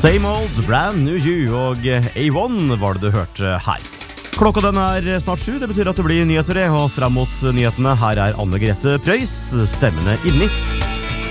Same old, brand new you og A1 var det du hørte her. Klokka den snart 7, det betyr at det blir nyheter, og frem mot nyhetene her Anne Grete Preus, stemmene inni.